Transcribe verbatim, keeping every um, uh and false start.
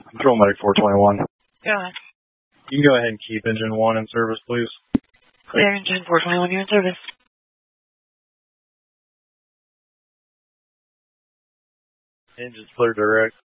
Control Medic four twenty-one. Go ahead. You can go ahead and keep engine one in service, please. Clear engine four twenty-one, you're in service. Engine's clear direct.